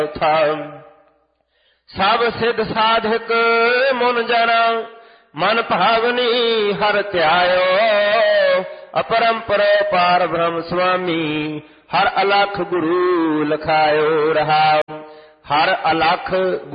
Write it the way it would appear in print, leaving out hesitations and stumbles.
ਸਭ ਸਿੱਧ ਸਾਧਕ ਮੁਨ ਜਨਾ ਮਨ ਭਾਵਨੀ ਹਰ ਧਿਆਇਓ। ਅਪਰੰਪਰ ਪਾਰ ਬ੍ਰਹਮ ਸੁਆਮੀ ਹਰ ਅਲਖ ਗੁਰੂ ਲਖਾਇਓ ਰਹਾਉ। ਹਰ ਅਲਖ